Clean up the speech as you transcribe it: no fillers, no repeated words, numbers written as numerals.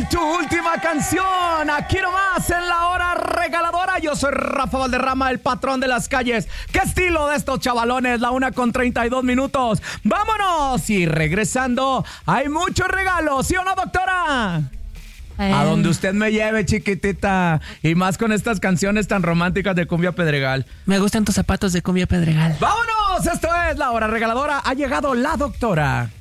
Nacional, tu última canción, aquí nomás en la hora regaladora. Yo soy Rafa Valderrama, el patrón de las calles. ¿Qué estilo de estos chavalones? La 1:32. ¡Vámonos! Y regresando, hay muchos regalos, ¿sí o no, doctora? A donde usted me lleve, chiquitita. Y más con estas canciones tan románticas de Cumbia Pedregal. Me gustan tus zapatos de Cumbia Pedregal. ¡Vámonos! Esto es la hora regaladora. Ha llegado la doctora.